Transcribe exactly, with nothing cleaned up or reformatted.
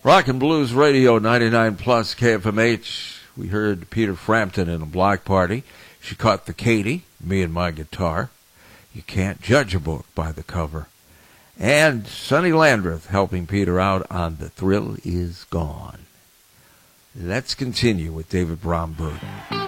Rock and Blues Radio, ninety-nine plus K F M H. We heard Peter Frampton in a block party. She caught the Katy, Me and My Guitar. You can't judge a book by the cover. And Sonny Landreth helping Peter out on The Thrill Is Gone. Let's continue with David Bromberg.